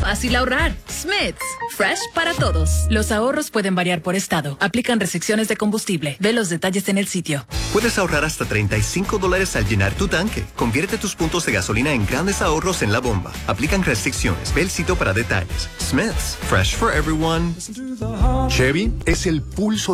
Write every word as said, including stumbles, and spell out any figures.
fácil ahorrar. Smiths, fresh para todos. Los ahorros pueden variar por estado. Aplican restricciones de combustible. Ve los detalles en el sitio. Puedes ahorrar hasta treinta y cinco dólares al llenar tu tanque. Convierte tus puntos de gasolina en grandes ahorros en la bomba. Aplican restricciones. Ve el sitio para detalles. Smiths, fresh for everyone. Chevy es el pulso